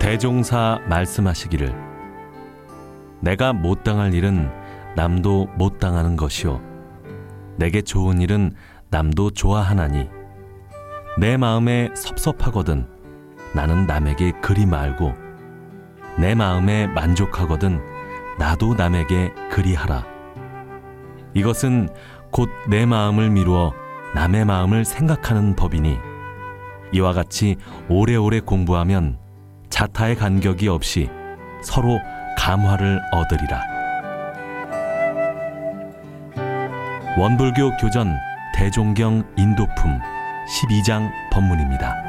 대종사 말씀하시기를 내가 못 당할 일은 남도 못 당하는 것이요 내게 좋은 일은 남도 좋아하나니 내 마음에 섭섭하거든 나는 남에게 그리 말고 내 마음에 만족하거든 나도 남에게 그리하라. 이것은 곧 내 마음을 미루어 남의 마음을 생각하는 법이니 이와 같이 오래오래 공부하면 자타의 간격이 없이 서로 감화를 얻으리라. 원불교 교전 대종경 인도품 12장 법문입니다.